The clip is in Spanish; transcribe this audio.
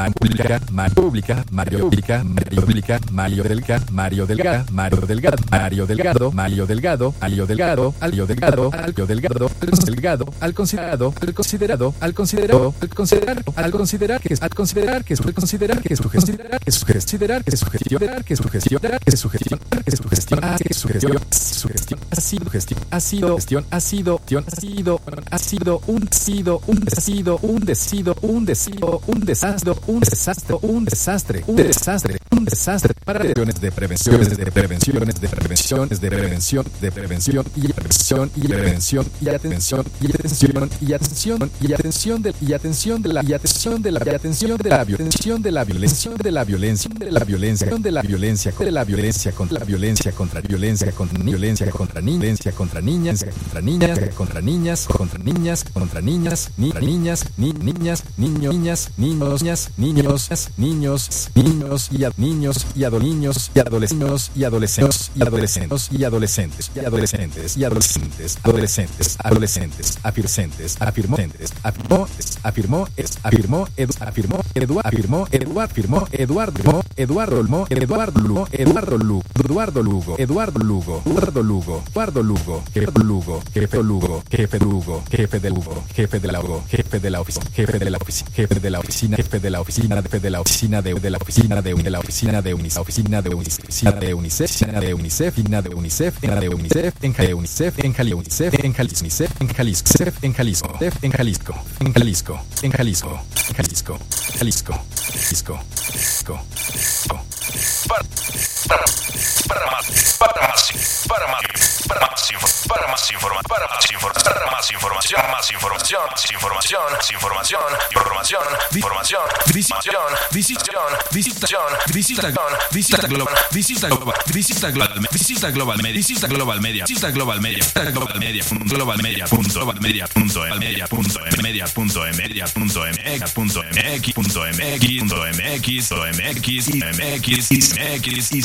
Man Pública, Man Pública, Mario Pública, Mario Pública, Mario Delgado, Mario Delgado, Mario Delgado, Mario Delgado, Mario Delgado, Mario Delgado, Alio Delgado, Alio Delgado, Delgado, al considerado, al considerado, al considerado, al considerar, al considerar que al considerar que considerar que sugestionar que sugestionar que sugestionar que sugestionar que sugestionar que sugestionar que sugestión ha sido gestión ha sido gestión ha sido ha sido un sido un desido un desido un desido un desastre un desastre un desastre un desastre un desastre para acciones de prevenciones de prevenciones de prevenciones de prevención de prevención y prevención y prevención y atención y atención y atención y atención de y atención de la y atención de la y atención de la violencia de la violencia de la violencia de la violencia de la violencia de la violencia contra la violencia contra violencia contra violencia contra violencia contra niñas contra niñas contra niñas contra niñas contra niñas ni niñas ni niñas niños niñas niños niños niños niños y niños y niños y adolescentes y adolescentes y adolescentes y adolescentes y adolescentes y adolescentes adolescentes adolescentes afirmentes afirmentes afirmó afirmó afirmó afirmó afirmó afirmó Eduardo Eduardo Lugo Eduardo Lugo Eduardo Lugo Eduardo Lugo Eduardo Lugo Eduardo Lugo Eduardo Lugo jefe Lugo jefe Lugo jefe Lugo jefe de Lugo jefe de la Lugo jefe de la oficina jefe de la oficina jefe de la oficina jefe de la oficina jefe de la oficina de la oficina de la oficina de UNICEF oficina de UNICEF de UNICEF de UNICEF de UNICEF en UNICEF en Jalisco en Jalisco en Jalisco en Jalisco en Jalisco en Jalisco en Jalisco Jalisco Jalisco Jalisco Jalisco globalmedia.mx